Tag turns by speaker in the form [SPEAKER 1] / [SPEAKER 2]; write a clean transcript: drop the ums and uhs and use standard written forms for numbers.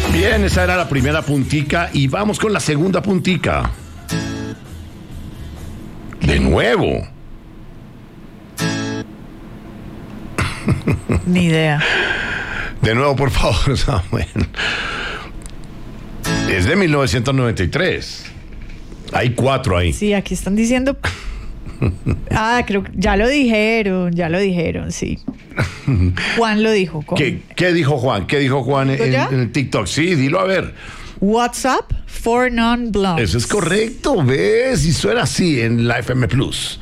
[SPEAKER 1] Bien, esa era la primera puntica y vamos con la segunda puntica. De nuevo.
[SPEAKER 2] Ni idea.
[SPEAKER 1] De nuevo, por favor, Samuel. Es de 1993. Hay 4 ahí.
[SPEAKER 2] Sí, aquí están diciendo. Creo que ya lo dijeron, sí. Juan lo dijo.
[SPEAKER 1] ¿Qué dijo Juan? ¿Qué dijo Juan en el TikTok? Sí, dilo a ver.
[SPEAKER 2] WhatsApp for non-blondes.
[SPEAKER 1] Eso es correcto, ¿ves? Y suena así en la FM Plus.